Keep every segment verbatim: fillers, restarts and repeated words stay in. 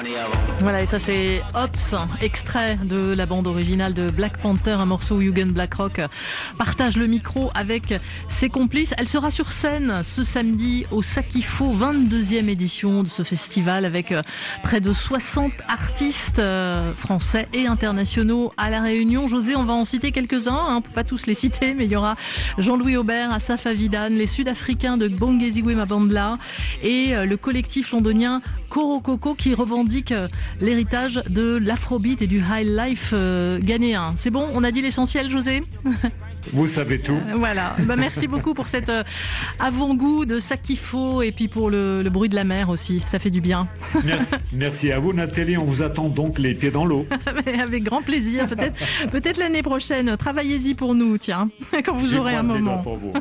Voilà, et ça c'est Ops, extrait de la bande originale de Black Panther, un morceau où Yugen Blackrock partage le micro avec ses complices. Elle sera sur scène ce samedi au Sakifo, vingt-deuxième édition de ce festival, avec près de soixante artistes français et internationaux à La Réunion. José, on va en citer quelques-uns, hein, on peut pas tous les citer, mais il y aura Jean-Louis Aubert, Asaf Avidan, les Sud-Africains de Gbongeziwe Mabandla et le collectif londonien Koro Koko qui revendique l'héritage de l'afrobeat et du high life euh, ghanéen. C'est bon, on a dit l'essentiel, José ? Vous savez tout. Euh, voilà. Bah, merci beaucoup pour cet euh, avant-goût de Sakifo et puis pour le, le bruit de la mer aussi. Ça fait du bien. Merci, merci à vous, Nathalie. On vous attend donc les pieds dans l'eau. Avec grand plaisir. Peut-être, peut-être l'année prochaine. Travaillez-y pour nous, tiens, quand vous J'y aurez un moment. Pour vous.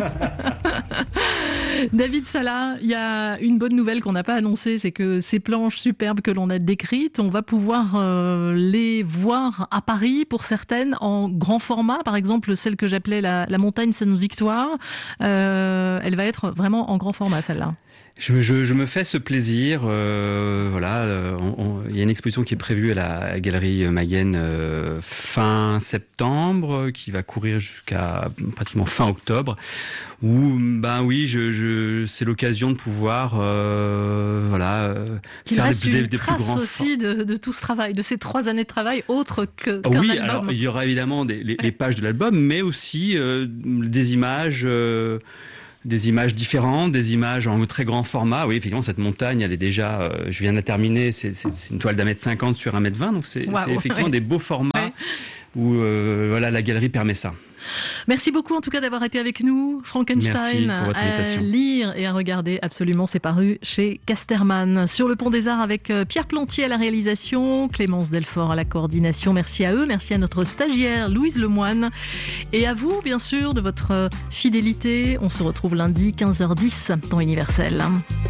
David Salah, il y a une bonne nouvelle qu'on n'a pas annoncée, c'est que ces planches superbes que l'on a décrites, on va pouvoir euh, les voir à Paris pour certaines en grand format. Par exemple, celle que j'appelais la, la montagne Sainte-Victoire, euh, elle va être vraiment en grand format, celle-là. Je, je, je me fais ce plaisir. Euh, voilà, euh, on, on, il y a une exposition qui est prévue à la Galerie Maguen euh, fin septembre, qui va courir jusqu'à pratiquement fin octobre. Où, ben oui, je, je, c'est l'occasion de pouvoir, euh, voilà, euh, Qu'il faire reste des, des, une des plus trace grands. aussi de, de tout ce travail, de ces trois années de travail, autre que qu'un oui, album. alors il y aura évidemment des, les, les pages de l'album, mais aussi euh, des images. Euh, Des images différentes, des images en très grand format. Oui, effectivement, cette montagne, elle est déjà, euh, je viens de la terminer, c'est, c'est, c'est une toile d'un mètre cinquante sur un mètre vingt, donc c'est, wow, c'est effectivement ouais. des beaux formats ouais. où euh, voilà, la galerie permet ça. Merci beaucoup en tout cas d'avoir été avec nous. Frankenstein à lire et à regarder absolument, c'est paru chez Casterman. Sur le Pont des Arts avec Pierre Plantier à la réalisation, Clémence Delfort à la coordination. Merci à eux, merci à notre stagiaire Louise Lemoine et à vous bien sûr de votre fidélité. On se retrouve lundi quinze heures dix, temps universel.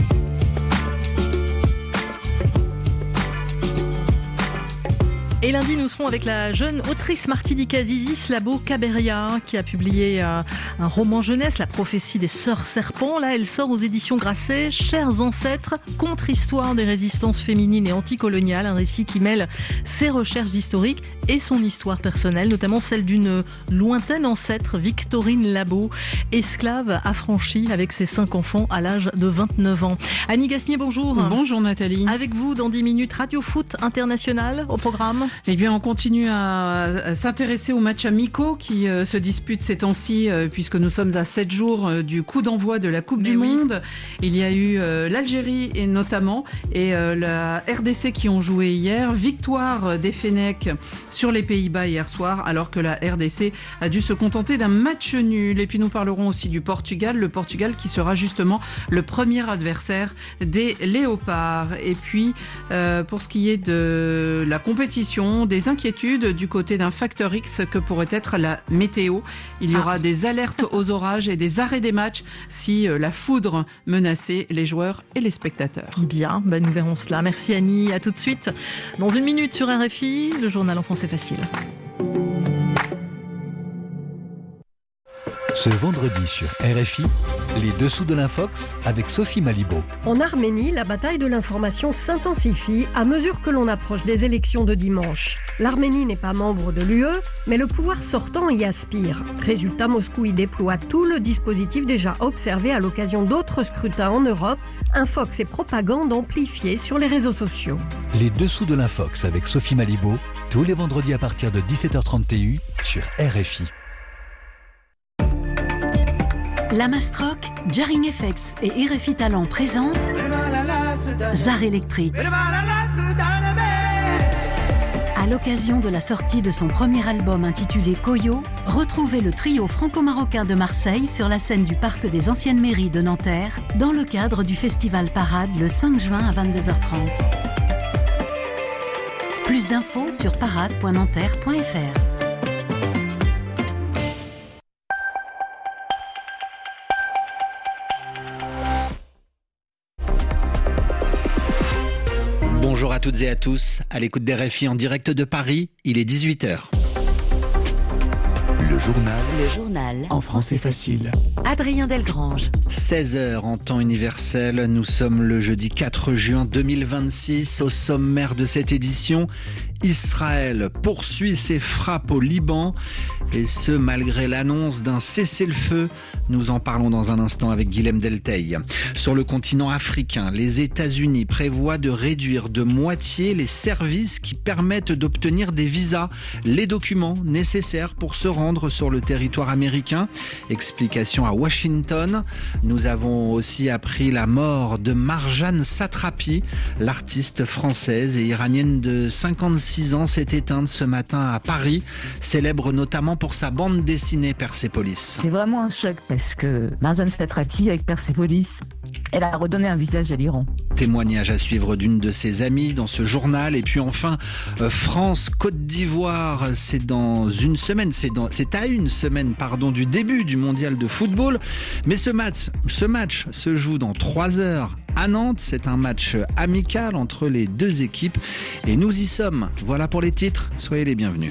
Et lundi, nous serons avec la jeune autrice martiniquaise Isis Labo-Caberia qui a publié euh, un roman jeunesse, La prophétie des sœurs serpents. Là, elle sort aux éditions Grasset, Chers ancêtres, contre-histoire des résistances féminines et anticoloniales, un récit qui mêle ses recherches historiques et son histoire personnelle, notamment celle d'une lointaine ancêtre, Victorine Labo, esclave affranchie avec ses cinq enfants à l'âge de vingt-neuf ans. Annie Gasnier, bonjour. Bonjour Nathalie. Avec vous, dans dix minutes, Radio Foot International au programme. Eh bien, on continue à, à s'intéresser aux matchs amicaux qui euh, se disputent ces temps-ci, euh, puisque nous sommes à sept jours euh, du coup d'envoi de la Coupe Mais du oui. Monde. Il y a eu euh, l'Algérie et notamment et euh, la R D C qui ont joué hier. Victoire des Fennecs sur les Pays-Bas hier soir, alors que la R D C a dû se contenter d'un match nul. Et puis nous parlerons aussi du Portugal, le Portugal qui sera justement le premier adversaire des Léopards. Et puis, euh, pour ce qui est de la compétition, des inquiétudes du côté d'un facteur X que pourrait être la météo. Il y aura ah. des alertes aux orages et des arrêts des matchs si la foudre menaçait les joueurs et les spectateurs. Bien, ben nous verrons cela. Merci Annie, à tout de suite. Dans une minute sur R F I, le journal en français facile. Ce vendredi sur R F I, les dessous de l'Infox avec Sophie Malibaud. En Arménie, la bataille de l'information s'intensifie à mesure que l'on approche des élections de dimanche. L'Arménie n'est pas membre de l'U E, mais le pouvoir sortant y aspire. Résultat, Moscou y déploie tout le dispositif déjà observé à l'occasion d'autres scrutins en Europe, Infox et propagande amplifiée sur les réseaux sociaux. Les dessous de l'Infox avec Sophie Malibaud, tous les vendredis à partir de dix-sept heures trente T U sur R F I. La Mastroc, Jarring F X et R F I Talent présentent Zar Electric. À l'occasion de la sortie de son premier album intitulé Koyo, retrouvez le trio franco-marocain de Marseille sur la scène du Parc des Anciennes Mairies de Nanterre dans le cadre du Festival Parade le cinq juin à vingt-deux heures trente. Plus d'infos sur parade point nanterre point f r. Bonjour à toutes et à tous, à l'écoute d'R F I en direct de Paris, il est dix-huit heures. Le Le journal. Le journal. En français facile. Adrien Delgrange. seize heures en temps universel. Nous sommes le jeudi quatre juin deux mille vingt-six. Au sommaire de cette édition, Israël poursuit ses frappes au Liban. Et ce, malgré l'annonce d'un cessez-le-feu. Nous en parlons dans un instant avec Guilhem Delteil. Sur le continent africain, les États-Unis prévoient de réduire de moitié les services qui permettent d'obtenir des visas, les documents nécessaires pour se rendre sur le territoire américain. Explication à Washington. Nous avons aussi appris la mort de Marjane Satrapi. L'artiste française et iranienne de cinquante-six ans s'est éteinte ce matin à Paris, célèbre notamment pour sa bande dessinée Persépolis. C'est vraiment un choc parce que Marjane Satrapi avec Persépolis, elle a redonné un visage à l'Iran. Témoignage à suivre d'une de ses amies dans ce journal. Et puis enfin, euh, France-Côte d'Ivoire, c'est dans une semaine, c'est, dans, c'est à une semaine pardon, du début du mondial de football. Mais ce match, ce match se joue dans trois heures à Nantes. C'est un match amical entre les deux équipes. Et nous y sommes. Voilà pour les titres. Soyez les bienvenus.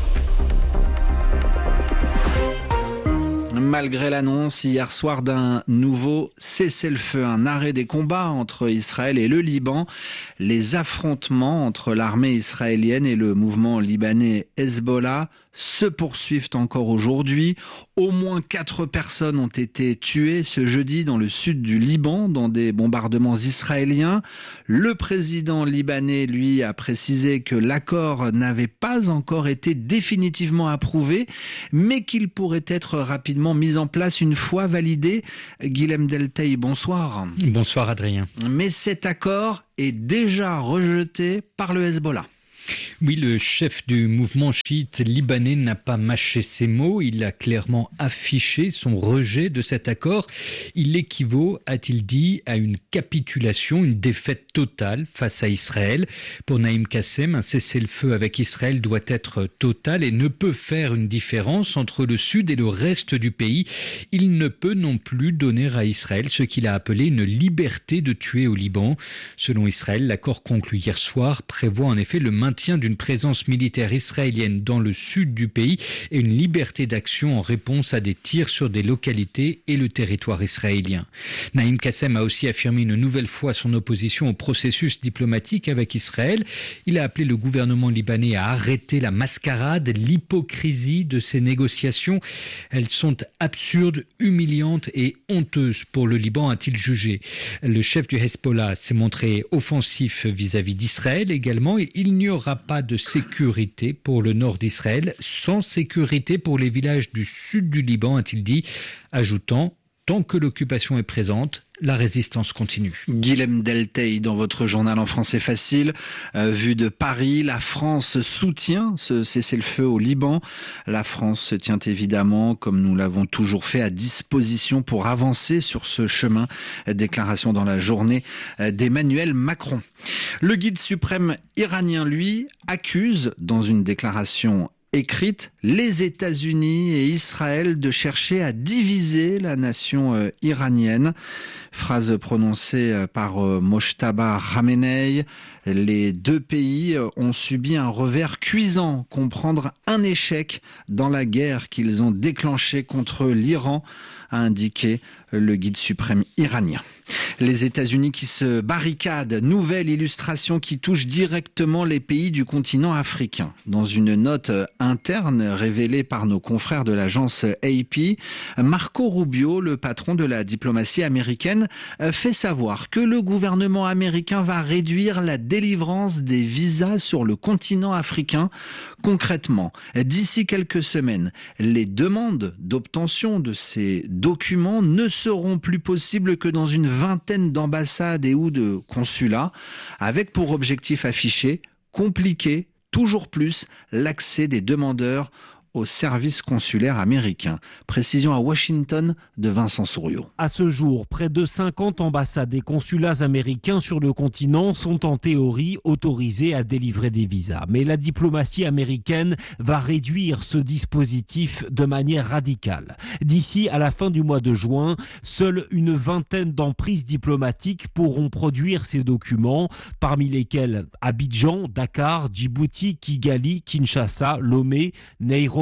Malgré l'annonce hier soir d'un nouveau cessez-le-feu, un arrêt des combats entre Israël et le Liban, les affrontements entre l'armée israélienne et le mouvement libanais Hezbollah se poursuivent encore aujourd'hui. Au moins quatre personnes ont été tuées ce jeudi dans le sud du Liban dans des bombardements israéliens. Le président libanais, lui, a précisé que l'accord n'avait pas encore été définitivement approuvé, mais qu'il pourrait être rapidement mis en place une fois validé. Guilhem Delteil, bonsoir. Bonsoir Adrien. Mais cet accord est déjà rejeté par le Hezbollah. Oui, le chef du mouvement chiite libanais n'a pas mâché ses mots. Il a clairement affiché son rejet de cet accord. Il équivaut, a-t-il dit, à une capitulation, une défaite totale face à Israël. Pour Naïm Kassem, un cessez-le-feu avec Israël doit être total et ne peut faire une différence entre le sud et le reste du pays. Il ne peut non plus donner à Israël ce qu'il a appelé une liberté de tuer au Liban. Selon Israël, l'accord conclu hier soir prévoit en effet le maintien d'une présence militaire israélienne dans le sud du pays et une liberté d'action en réponse à des tirs sur des localités et le territoire israélien. Naïm Kassem a aussi affirmé une nouvelle fois son opposition au processus diplomatique avec Israël. Il a appelé le gouvernement libanais à arrêter la mascarade, l'hypocrisie de ces négociations. Elles sont absurdes, humiliantes et honteuses pour le Liban, a-t-il jugé. Le chef du Hezbollah s'est montré offensif vis-à-vis d'Israël également. Et il n'y aura pas de sécurité pour le nord d'Israël, sans sécurité pour les villages du sud du Liban, a-t-il dit, ajoutant « Tant que l'occupation est présente, la résistance continue ». Guilhem Delteil dans votre journal en français facile. Euh, vu de Paris, la France soutient ce cessez-le-feu au Liban. La France se tient évidemment, comme nous l'avons toujours fait, à disposition pour avancer sur ce chemin. Déclaration dans la journée d'Emmanuel Macron. Le guide suprême iranien, lui, accuse dans une déclaration écrite les États-Unis et Israël de chercher à diviser la nation euh, iranienne. Phrase prononcée euh, par euh, Mojtaba Khamenei. Les deux pays euh, ont subi un revers cuisant, comprendre un échec dans la guerre qu'ils ont déclenchée contre l'Iran, a indiqué le guide suprême iranien. Les États-Unis qui se barricadent, nouvelle illustration qui touche directement les pays du continent africain. Dans une note interne révélée par nos confrères de l'agence A P, Marco Rubio, le patron de la diplomatie américaine, fait savoir que le gouvernement américain va réduire la délivrance des visas sur le continent africain. Concrètement, d'ici quelques semaines, les demandes d'obtention de ces documents ne seront plus possibles que dans une vingtaine d'ambassades et ou de consulats, avec pour objectif affiché compliquer toujours plus l'accès des demandeurs au service consulaire américain. Précision à Washington de Vincent Souriau. À ce jour, près de cinquante ambassades et consulats américains sur le continent sont en théorie autorisés à délivrer des visas. Mais la diplomatie américaine va réduire ce dispositif de manière radicale. D'ici à la fin du mois de juin, seule une vingtaine d'emprises diplomatiques pourront produire ces documents, parmi lesquels Abidjan, Dakar, Djibouti, Kigali, Kinshasa, Lomé, Nairobi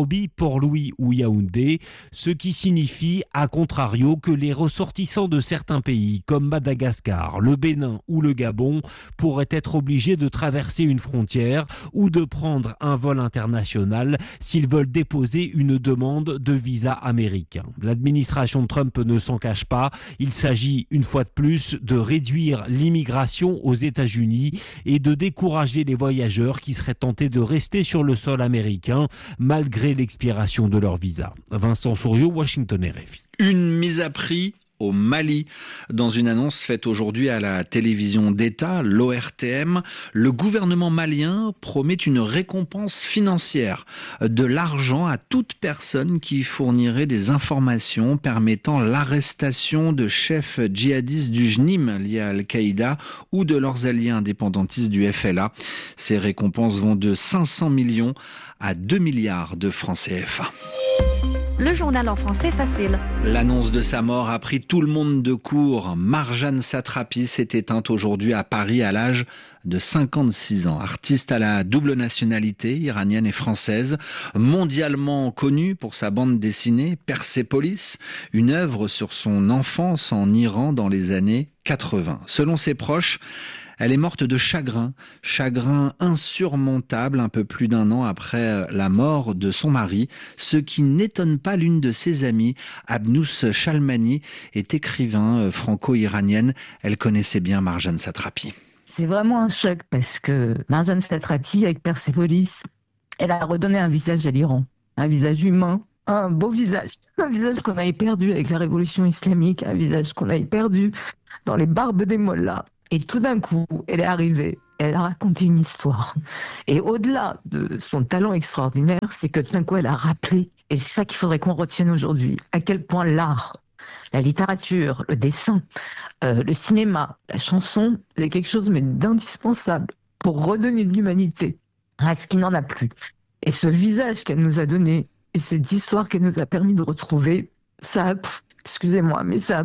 Nairobi, Port-Louis ou Yaoundé, ce qui signifie, à contrario, que les ressortissants de certains pays, comme Madagascar, le Bénin ou le Gabon, pourraient être obligés de traverser une frontière ou de prendre un vol international s'ils veulent déposer une demande de visa américain. L'administration Trump ne s'en cache pas. Il s'agit, une fois de plus, de réduire l'immigration aux États-Unis et de décourager les voyageurs qui seraient tentés de rester sur le sol américain malgré l'expiration de leur visa. Vincent Souriau, Washington R F I. Une mise à prix au Mali. Dans une annonce faite aujourd'hui à la télévision d'État, l'O R T M, le gouvernement malien promet une récompense financière, de l'argent à toute personne qui fournirait des informations permettant l'arrestation de chefs djihadistes du J N I M liés à Al-Qaïda ou de leurs alliés indépendantistes du F L A. Ces récompenses vont de cinq cents millions à deux milliards de francs C F A. Le journal en français facile. L'annonce de sa mort a pris tout le monde de court. Marjane Satrapi s'est éteinte aujourd'hui à Paris à l'âge de cinquante-six ans. Artiste à la double nationalité, iranienne et française, mondialement connue pour sa bande dessinée Persepolis, une œuvre sur son enfance en Iran dans les années quatre-vingts. Selon ses proches, elle est morte de chagrin, chagrin insurmontable un peu plus d'un an après la mort de son mari, ce qui n'étonne pas l'une de ses amies, Abnous Shalmani, est écrivain franco-iranienne. Elle connaissait bien Marjane Satrapi. C'est vraiment un choc parce que Marjane Satrapi, avec Persepolis, elle a redonné un visage à l'Iran, un visage humain, un beau visage, un visage qu'on avait perdu avec la révolution islamique, un visage qu'on avait perdu dans les barbes des mollahs. Et tout d'un coup, elle est arrivée, elle a raconté une histoire. Et au-delà de son talent extraordinaire, c'est que tout d'un coup, elle a rappelé, et c'est ça qu'il faudrait qu'on retienne aujourd'hui, à quel point l'art, la littérature, le dessin, euh, le cinéma, la chanson, c'est quelque chose mais d'indispensable pour redonner de l'humanité à ce qui n'en a plus. Et ce visage qu'elle nous a donné, et cette histoire qu'elle nous a permis de retrouver, ça, pff, excusez-moi, mais ça,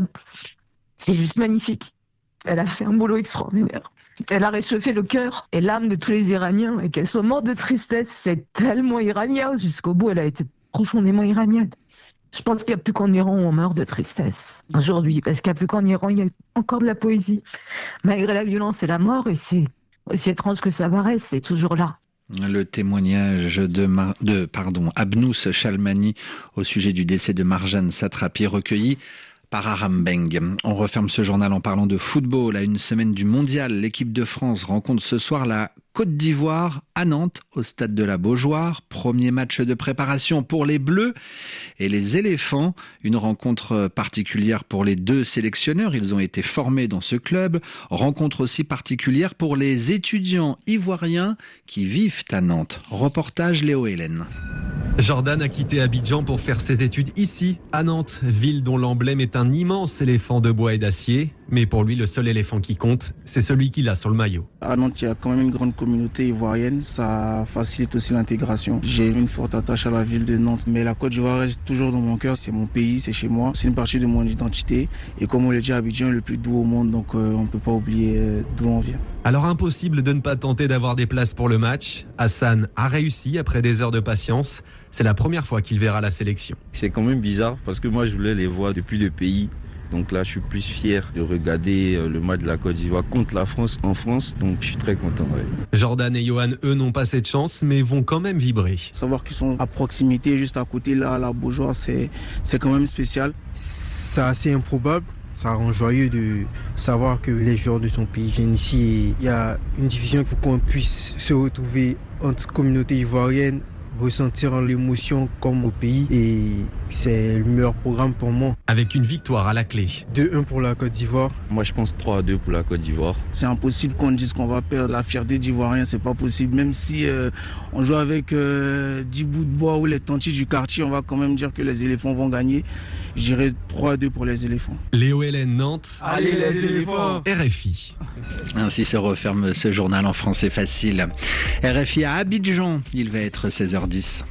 c'est juste magnifique. Elle a fait un boulot extraordinaire. Elle a réchauffé le cœur et l'âme de tous les Iraniens. Et qu'elle soit morte de tristesse, c'est tellement iranien. Jusqu'au bout, elle a été profondément iranienne. Je pense qu'il n'y a plus qu'en Iran où on meurt de tristesse aujourd'hui. Parce qu'il n'y a plus qu'en Iran, il y a encore de la poésie. Malgré la violence et la mort, et c'est aussi étrange que ça paraisse, c'est toujours là. Le témoignage de, Mar- de pardon, Abnous Shalmani au sujet du décès de Marjane Satrapi recueilli par Aram Beng. On referme ce journal en parlant de football. À une semaine du mondial, l'équipe de France rencontre ce soir la Côte d'Ivoire à Nantes, au stade de la Beaujoire. Premier match de préparation pour les Bleus et les Éléphants. Une rencontre particulière pour les deux sélectionneurs. Ils ont été formés dans ce club. Rencontre aussi particulière pour les étudiants ivoiriens qui vivent à Nantes. Reportage Léo Hélène. Jordan a quitté Abidjan pour faire ses études ici, à Nantes, ville dont l'emblème est un immense éléphant de bois et d'acier. Mais pour lui, le seul éléphant qui compte, c'est celui qu'il a sur le maillot. À Nantes, il y a quand même une grande communauté ivoirienne, ça facilite aussi l'intégration. J'ai une forte attache à la ville de Nantes, mais la Côte d'Ivoire reste toujours dans mon cœur, c'est mon pays, c'est chez moi, c'est une partie de mon identité. Et comme on l'a dit, Abidjan est le plus doux au monde, donc euh, on ne peut pas oublier euh, d'où on vient. Alors impossible de ne pas tenter d'avoir des places pour le match. Hassan a réussi après des heures de patience. C'est la première fois qu'il verra la sélection. C'est quand même bizarre parce que moi je voulais les voir depuis le pays. Donc là je suis plus fier de regarder le match de la Côte d'Ivoire contre la France en France. Donc je suis très content. Ouais. Jordan et Johan, eux, n'ont pas cette chance mais vont quand même vibrer. Savoir qu'ils sont à proximité, juste à côté là, à la Beaujoire, c'est, c'est quand même spécial. C'est assez improbable. Ça rend joyeux de savoir que les joueurs de son pays viennent ici et il y a une division pour qu'on puisse se retrouver entre communautés ivoiriennes, ressentir l'émotion comme au pays et c'est le meilleur programme pour moi. Avec une victoire à la clé. deux un pour la Côte d'Ivoire. Moi je pense trois à deux pour la Côte d'Ivoire. C'est impossible qu'on dise qu'on va perdre la fierté d'Ivoirien, c'est pas possible. Même si euh, on joue avec euh, dix bouts de bois ou les tantis du quartier, on va quand même dire que les éléphants vont gagner. J'irai trois à deux pour les éléphants. Léo Hélène, Nantes. Allez les éléphants. R F I. Ainsi se referme ce journal en français facile. R F I à Abidjan, il va être seize heures dix.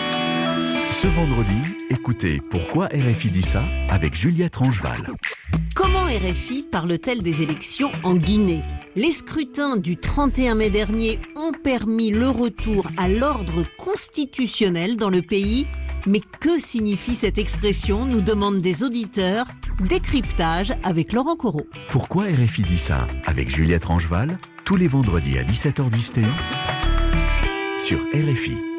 Ce vendredi, écoutez Pourquoi R F I dit ça avec Juliette Rangeval. Comment R F I parle-t-elle des élections en Guinée ? Les scrutins du trente et un mai dernier ont permis le retour à l'ordre constitutionnel dans le pays. Mais que signifie cette expression, nous demandent des auditeurs. Décryptage avec Laurent Corot. Pourquoi R F I dit ça ? Avec Juliette Rangeval, tous les vendredis à dix-sept heures dix T sur R F I.